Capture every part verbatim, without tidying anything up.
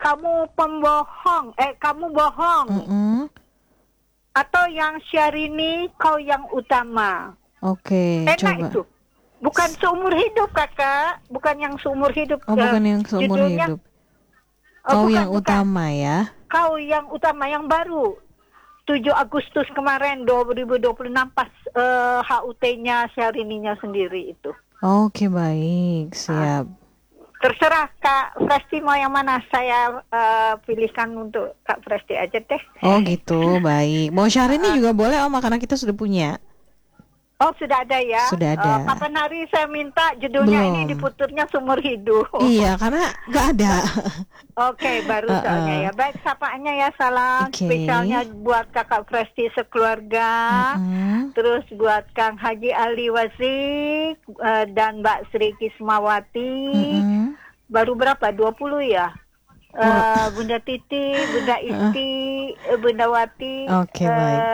kamu pembohong, eh kamu bohong. Mm-mm. Atau yang Syahrini kau yang utama. Oke, Enak coba. itu. Bukan seumur hidup kakak, bukan yang seumur hidup. Oh, bukan yang seumur judulnya, hidup. Oh, Kau bukan, yang bukan. utama ya. Kau yang utama, yang baru. tujuh Agustus kemarin dua ribu dua puluh enam pas uh, H U T-nya Syahrini-nya sendiri itu. Oke, baik, siap. Terserah Kak Presti mau yang mana, saya uh, pilihkan untuk Kak Presti aja deh. Oh gitu, baik. Mau Syahrini juga boleh Om, karena kita sudah punya. Oh sudah ada ya? Sudah ada. Uh, kapan hari saya minta judulnya Belum. ini diputurnya seumur hidup. Iya, karena nggak ada. Oke, okay, baru Uh-uh. soalnya ya. Baik, sapaannya ya, salam Okay. spesialnya buat Kakak Presti sekeluarga. Uh-uh. Terus buat Kang Haji Ali Wazik uh, dan Mbak Sri Kismawati. Uh-uh. Baru berapa? dua puluh ya? Uh, Bunda Titi, Bunda Isti, uh. Bunda Wati. Oke, okay, uh, baik.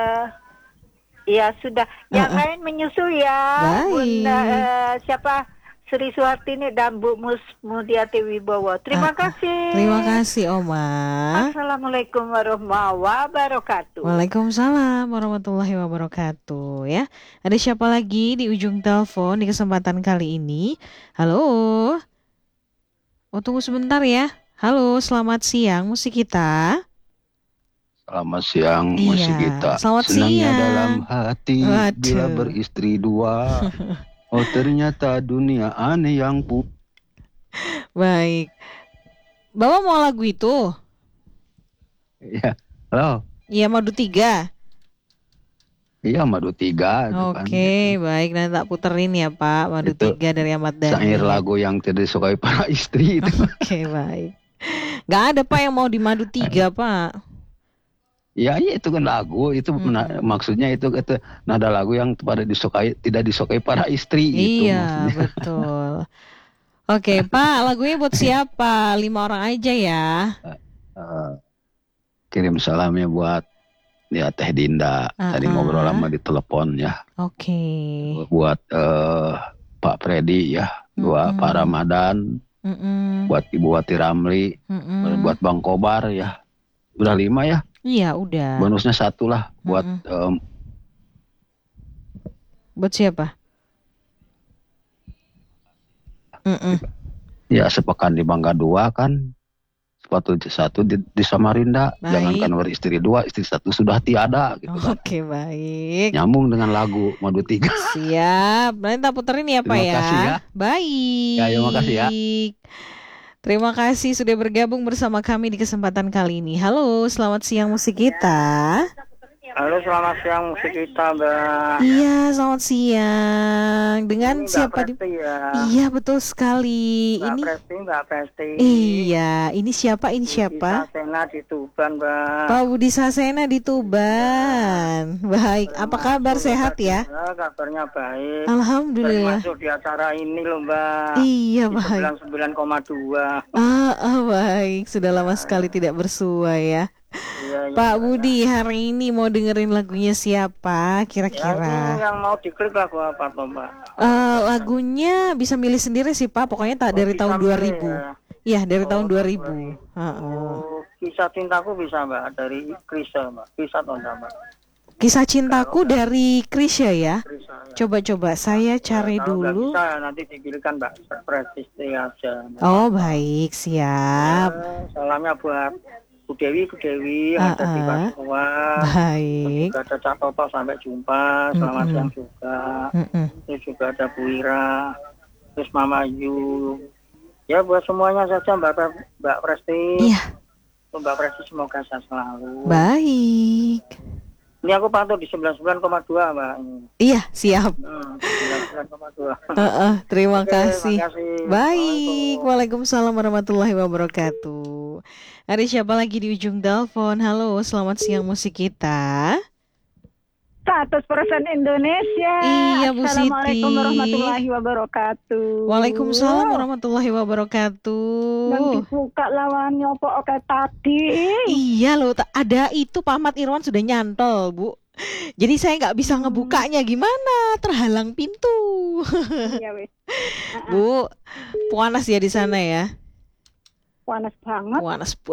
Ya sudah. Yang uh-uh. lain menyusul ya. Baik. Bunda uh, siapa? Sri Suhartini dan Bu Mus Mulyati Wibowo. Terima uh, kasih. Terima kasih Oma. Assalamualaikum warahmatullahi wabarakatuh. Waalaikumsalam warahmatullahi wabarakatuh. Ya, ada siapa lagi di ujung telepon di kesempatan kali ini? Halo. Oh, tunggu sebentar ya. Halo, selamat siang musik kita. Selamat siang iya, musik kita. Selamat Senangnya siang. dalam hati. Waduh. Bila beristri dua. Oh ternyata dunia aneh yang pu. Baik. Bapak mau lagu itu? Iya. Halo. Iya, Madu Tiga. Iya, Madu Tiga. Oke, okay, gitu. Baik. Nanti tak puterin ya Pak. Madu itu Tiga dari Ahmad Dhani. Syair lagu yang tidak disukai para istri itu. Oke, okay, baik. Gak ada Pak yang mau di Madu Tiga Pak. Ya, iya itu kan lagu itu hmm. na- maksudnya itu itu nada lagu yang pada disukai tidak disukai para istri. Iya, itu betul. Oke, Pak, lagunya buat siapa? Lima orang aja ya. Uh, uh, kirim salamnya buat ya Teh Dinda. Uh-uh. Tadi ngobrol lama di telepon ya. Oke. Okay. Buat uh, Pak Freddy ya, buat Pak Ramadan, Mm-mm. buat Ibu Wati Ramli, Mm-mm. buat Bang Kobar ya. Udah lima ya. Iya, udah. Bonusnya satu lah buat um, buat siapa? Mm-mm. Ya sepekan di Bangga dua kan, sepatu satu di, di Samarinda. Baik. Jangankan beristri dua, istri satu sudah tiada. Gitu kan. Oke, baik. Nyambung dengan lagu Madu Tiga. Siap. Nanti tak puterin ya Pak ya. Terima kasih ya. Baik. Ya, terima kasih ya. Terima kasih sudah bergabung bersama kami di kesempatan kali ini. Halo, selamat siang musik kita. Halo, selamat siang musik kita, Mbak. Iya, selamat siang. Dengan ini siapa di... ya. Iya, betul sekali. Mbak ini Presti, Mbak Presti. Iya, ini siapa? Ini siapa? Budi Sasena di Tuban, Mbak. Pak Budi Sasena di Tuban. Ya. Baik, apa kabar, sehat ya? Ya, kabarnya baik. Alhamdulillah. Termasuk di acara ini loh, Mbak. Iya, baik. sembilan puluh sembilan koma dua. Ah, ah, baik. Sudah lama sekali tidak bersua ya. Iya, iya, Pak Budi, hari ini mau dengerin lagunya siapa kira-kira? Ya, yang mau diklik lagu apa tuh, Mbak? Uh, lagunya bisa milih sendiri sih Pak, pokoknya tak oh, dari tahun dua ribu. Iya, ya, dari oh, tahun dua ribu. Uh-uh. Oh, Kisah Cintaku bisa, Mbak, dari Krisya, Mbak. Bisa atau enggak, Mbak? Kisah Cintaku kalau dari Krisya ya? Krisya, ya. Coba-coba saya cari ya, kalau dulu. Bisa, nanti dipilihkan Mbak Prestisi aja. Mbak. Oh, baik, siap. Ya, salamnya buat Bu Dewi, Bu Dewi, uh, ada di Papua. Baik. Juga ada Cak Toto, sampai jumpa. Selamat siang mm-mm. juga. Mm-mm. Terus juga ada Bu Ira. Terus Mama Yu. Ya buat semuanya saja Mbak Mbak Presti. Iya. Mbak Presti semoga sehat selalu. Baik. Ini aku pantau di sembilan puluh sembilan koma dua Mbak. Iya, siap. Hmm, sembilan puluh sembilan koma dua. Uh-uh, terima Oke, kasih. kasih. Baik. Waalaikumsalam warahmatullahi wabarakatuh. Ada siapa lagi di ujung telepon? Halo, selamat siang musik kita. seratus persen Indonesia. Iya, Bu Siti. Assalamualaikum warahmatullahi wabarakatuh. Waalaikumsalam warahmatullahi wabarakatuh. Dan dibuka lawannya apa oke tadi. Iya loh, ada itu Pak Ahmad Irwan sudah nyantol, Bu. Jadi saya nggak bisa ngebukanya, gimana? Terhalang pintu. Iya, wes. Bu, panas ya di sana ya? Panas banget. Panas